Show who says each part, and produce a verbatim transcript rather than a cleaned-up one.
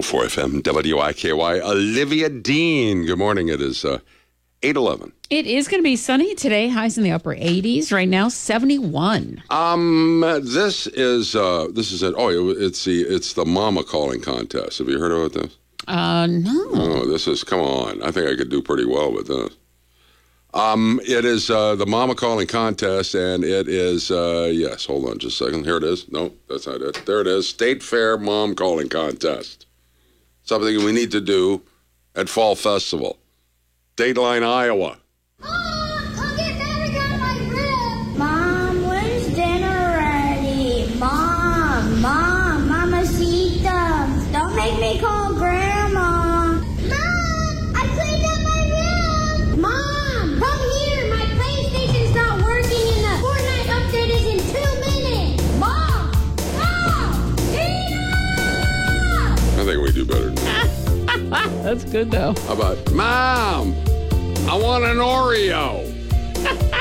Speaker 1: four F M, W I K Y, Olivia Dean. Good morning. It is uh, eight eleven.
Speaker 2: It is going to be sunny today. Highs in the upper eighties. Right now, seventy-one.
Speaker 1: Um, this is uh, this is it. Oh, it's the it's the mama calling contest. Have you heard about this?
Speaker 2: Uh, no.
Speaker 1: Oh, this is come on. I think I could do pretty well with this. Um, it is uh, the mama calling contest, and it is uh, yes. Hold on, just a second. Here it is. No, that's not it. There it is. State Fair Mom Calling Contest. Something we need to do at Fall Festival. Dateline, Iowa.
Speaker 3: Mom, come get Maverick out of my crib. Mom, when's dinner ready? Mom, Mom, Mamacita. Don't make me call Grandma. Mom, I cleaned up my room. Mom, come here. My PlayStation's not working and the Fortnite update is in two minutes. Mom, Mom, Tina!
Speaker 1: I think we do better than that.
Speaker 2: That's good, though.
Speaker 1: How about, Mom, I want an Oreo.